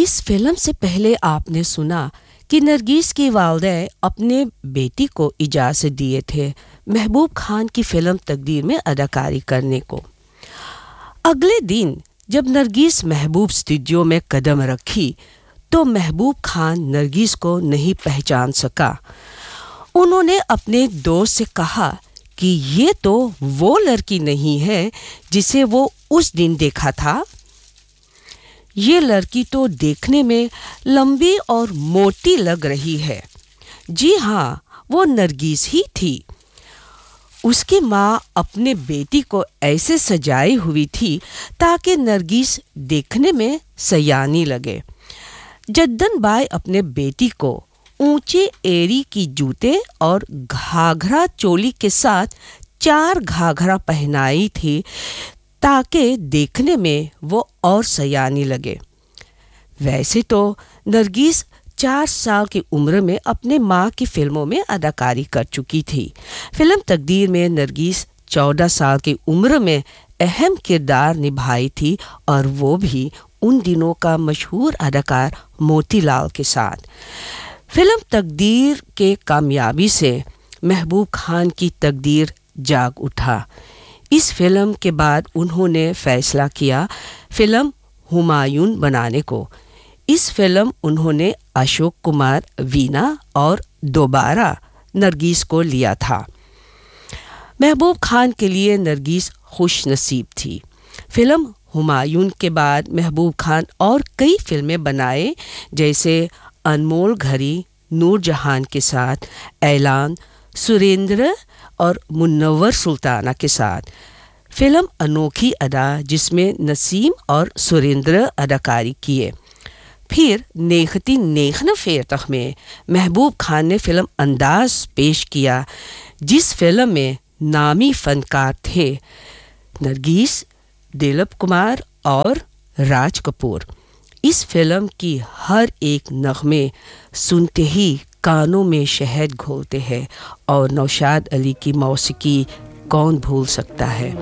इस फिल्म से पहले आपने सुना कि नरगिस की वालिदा अपने बेटी को इजाज़त दिए थे महबूब खान की फिल्म तकदीर में अदाकारी करने को। अगले दिन जब नरगिस महबूब स्टूडियो में कदम रखी तो महबूब खान नरगिस को नहीं पहचान सका। उन्होंने अपने दोस्त से कहा कि ये तो वो लड़की नहीं है जिसे वो उस दिन देखा था। ये लड़की तो देखने में लंबी और मोटी लग रही है। जी हाँ, वो नरगिस ही थी। उसकी माँ अपने बेटी को ऐसे सजाई हुई थी ताकि नरगिस देखने में सयानी लगे। जद्दन बाई अपने बेटी को ऊंचे एड़ी की जूते और घाघरा चोली के साथ 4 घाघरा पहनाई थी ताकि देखने में वो और सयानी लगे। वैसे तो नरगिस 4 साल की उम्र में अपने माँ की फिल्मों में अदाकारी कर चुकी थी। फिल्म तकदीर में नरगिस 14 साल की उम्र में अहम किरदार निभाई थी और वो भी उन दिनों का मशहूर अदाकार मोतीलाल के साथ। फिल्म तकदीर के कामयाबी से महबूब खान की तकदीर जाग उठा। इस फिल्म के बाद उन्होंने फैसला किया फिल्म हुमायूं बनाने को। इस फिल्म उन्होंने अशोक कुमार, वीना और दोबारा नरगिस को लिया था। महबूब खान के लिए नरगिस खुश नसीब थी। फिल्म हुमायूं के बाद महबूब खान और कई फिल्में बनाए जैसे अनमोल घड़ी नूरजहां के साथ, ऐलान, सुरेंद्र और मुन्नवर सुल्ताना के साथ। फिल्म अनोखी अदा जिसमें नसीम और सुरेंद्र अदाकारी किए। फिर नेखती नेखन फेरतख में महबूब खान ने फिल्म अंदाज पेश किया जिस फिल्म में नामी फनकार थे नरगिस, दिलीप कुमार और राज कपूर। इस फिल्म की हर एक नगमे सुनते ही कानों में शहद घोलते हैं और नौशाद अली की मौसीकी कौन भूल सकता है।